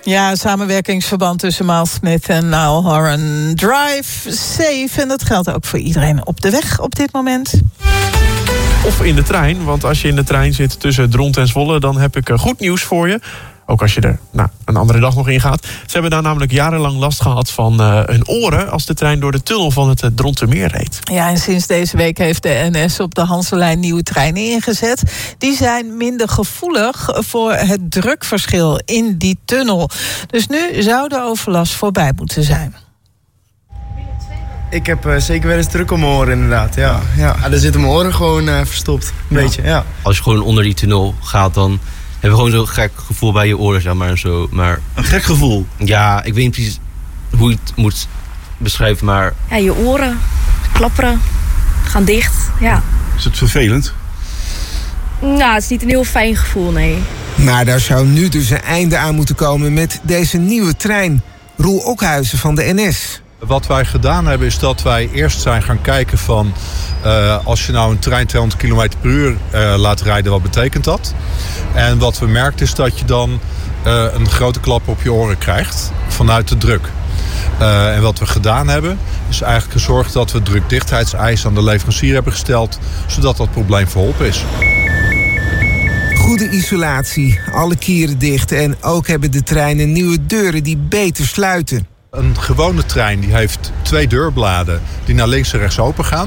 Ja, samenwerkingsverband tussen Miles Smith en Niall Horan. Drive safe. En dat geldt ook voor iedereen op de weg op dit moment. Of in de trein, want als je in de trein zit tussen Dront en Zwolle, dan heb ik goed nieuws voor je. Ook als je er een andere dag nog in gaat. Ze hebben daar namelijk jarenlang last gehad van hun oren als de trein door de tunnel van het Drontermeer reed. Ja, en sinds deze week heeft de NS op de Hanselijn nieuwe treinen ingezet. Die zijn minder gevoelig voor het drukverschil in die tunnel. Dus nu zou de overlast voorbij moeten zijn. Ik heb zeker wel eens druk om mijn oren, inderdaad. Ja, daar zitten mijn oren gewoon verstopt. Een beetje, ja. Als je gewoon onder die tunnel gaat, dan heb je gewoon zo'n gek gevoel bij je oren, zeg maar. En zo. Maar een gek gevoel? Ja, ik weet niet precies hoe je het moet beschrijven, maar... Ja, je oren klapperen, gaan dicht, ja. Is het vervelend? Nou, het is niet een heel fijn gevoel, nee. Maar daar zou nu dus een einde aan moeten komen met deze nieuwe trein. Roel Okhuizen van de NS. Wat wij gedaan hebben is dat wij eerst zijn gaan kijken van... als je nou een trein 200 km per uur laat rijden, wat betekent dat? En wat we merkten is dat je dan een grote klap op je oren krijgt vanuit de druk. En wat we gedaan hebben is eigenlijk gezorgd dat we drukdichtheidseisen aan de leverancier hebben gesteld, zodat dat probleem verholpen is. Goede isolatie, alle kieren dicht en ook hebben de treinen nieuwe deuren die beter sluiten. Een gewone trein die heeft 2 deurbladen die naar links en rechts open gaan.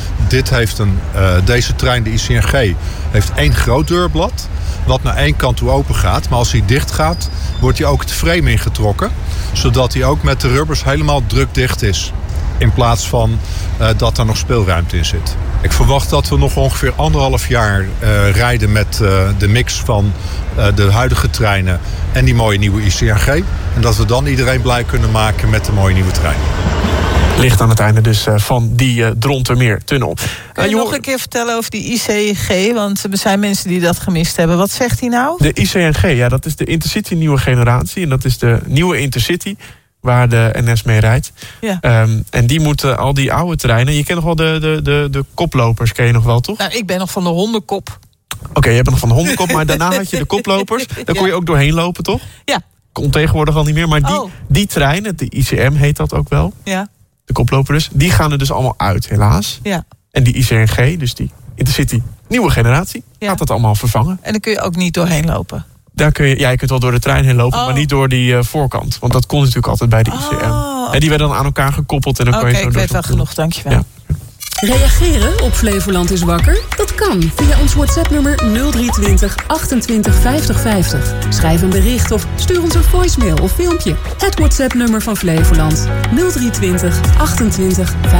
Deze trein, de ICNG, heeft 1 groot deurblad wat naar 1 kant toe open gaat. Maar als hij dicht gaat, wordt hij ook het frame ingetrokken, zodat hij ook met de rubbers helemaal drukdicht is. In plaats van dat er nog speelruimte in zit. Ik verwacht dat we nog ongeveer 1,5 jaar rijden met de mix van de huidige treinen en die mooie nieuwe ICNG. En dat we dan iedereen blij kunnen maken met de mooie nieuwe trein. Ligt aan het einde dus van die Drontermeer-tunnel. Kun je nog een keer vertellen over die ICNG? Want er zijn mensen die dat gemist hebben. Wat zegt hij nou? De ICNG, ja, dat is de Intercity nieuwe generatie. En dat is de nieuwe Intercity waar de NS mee rijdt. Ja. En die moeten al die oude treinen... Je kent nog wel de koplopers, ken je nog wel, toch? Nou, ik ben nog van de hondenkop. Oké, je bent nog van de hondenkop, maar daarna had je de koplopers. Daar kon je ook doorheen lopen, toch? Ja. Komt tegenwoordig al niet meer. Maar die treinen, de ICM heet dat ook wel. Ja. De koploper dus. Die gaan er dus allemaal uit, helaas. Ja. En die ICNG, dus die Intercity nieuwe generatie, gaat dat allemaal vervangen. En dan kun je ook niet doorheen lopen? Daar je kunt wel door de trein heen lopen, maar niet door die voorkant. Want dat kon natuurlijk altijd bij de ICM. En die werden dan aan elkaar gekoppeld. En dan kan je zo ik weet wel genoeg, dankjewel. Ja. Reageren op Flevoland is wakker? Dat kan via ons WhatsApp-nummer 0320 28 50 50. Schrijf een bericht of stuur ons een voicemail of filmpje. Het WhatsApp-nummer van Flevoland 0320 28 50